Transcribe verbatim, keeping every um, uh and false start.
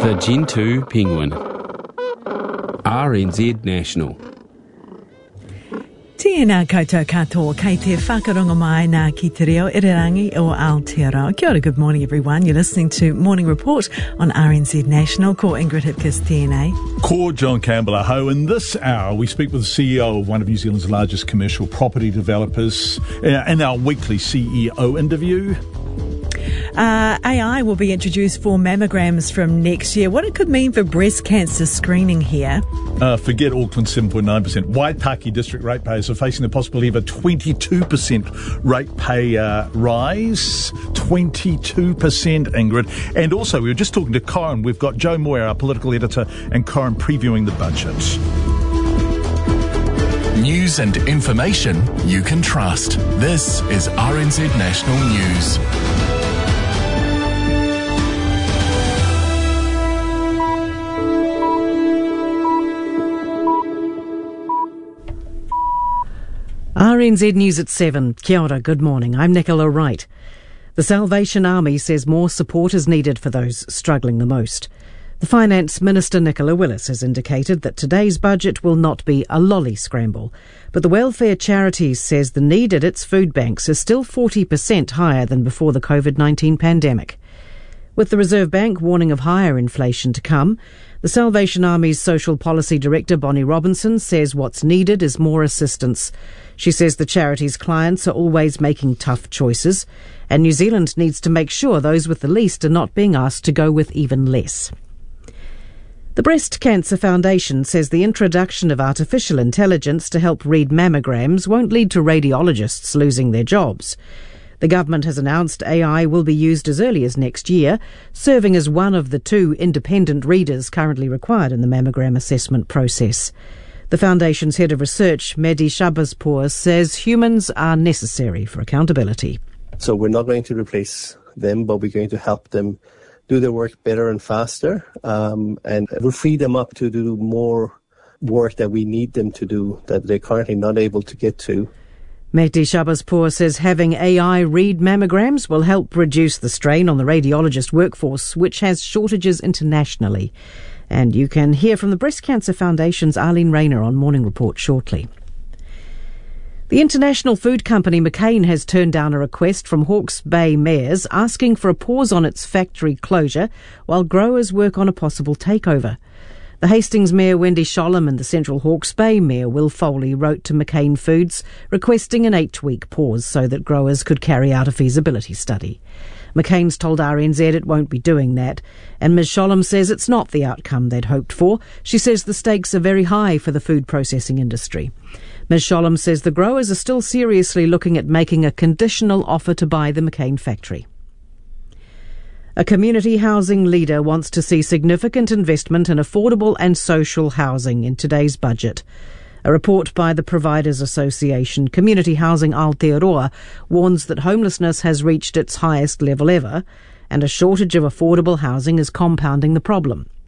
The Gentoo Penguin. R N Z National. Tēnā koutou katoa, kei te whakaronga mai nā ki te reo Irirangi o Aotearoa. Kia ora, good morning everyone. You're listening to Morning Report on R N Z National. Ko Ingrid Hipkiss tēnei. Ko John Campbell aho. In this hour, we speak with the C E O of one of New Zealand's largest commercial property developers uh, in our weekly C E O interview. Uh, A I will be introduced for mammograms from next year. What it could mean for breast cancer screening here. Uh, forget Auckland's seven point nine percent. Waitaki district ratepayers are facing the possibility of a twenty-two percent rate pay uh, rise. twenty-two percent, Ingrid. And also, we were just talking to Corin. We've got Joe Moyer, our political editor, and Corin previewing the budget. News and information you can trust. This is R N Z National News. R N Z News at seven. Kia ora, good morning. I'm Nicola Wright. The Salvation Army says more support is needed for those struggling the most. The Finance Minister Nicola Willis has indicated that today's budget will not be a lolly scramble, but the Welfare Charities says the need at its food banks is still forty percent higher than before the COVID nineteen pandemic. With the Reserve Bank warning of higher inflation to come, the Salvation Army's Social Policy Director Bonnie Robinson says what's needed is more assistance. She says the charity's clients are always making tough choices, and New Zealand needs to make sure those with the least are not being asked to go with even less. The Breast Cancer Foundation says the introduction of artificial intelligence to help read mammograms won't lead to radiologists losing their jobs. The government has announced A I will be used as early as next year, serving as one of the two independent readers currently required in the mammogram assessment process. The Foundation's head of research, Mehdi Shabazpour, says humans are necessary for accountability. So we're not going to replace them, but we're going to help them do their work better and faster, um, and we'll free them up to do more work that we need them to do that they're currently not able to get to. Mehdi Shabazpour says having A I read mammograms will help reduce the strain on the radiologist workforce, which has shortages internationally. And you can hear from the Breast Cancer Foundation's Arlene Rayner on Morning Report shortly. The international food company McCain has turned down a request from Hawke's Bay mayors asking for a pause on its factory closure while growers work on a possible takeover. The Hastings Mayor Wendy Sholem and the Central Hawke's Bay Mayor Will Foley wrote to McCain Foods requesting an eight-week pause so that growers could carry out a feasibility study. McCain's told R N Z it won't be doing that, and Miz Sholem says it's not the outcome they'd hoped for. She says the stakes are very high for the food processing industry. Miz Sholem says the growers are still seriously looking at making a conditional offer to buy the McCain factory. A community housing leader wants to see significant investment in affordable and social housing in today's budget. A report by the Providers Association, Community Housing Aotearoa, warns that homelessness has reached its highest level ever, and a shortage of affordable housing is compounding the problem.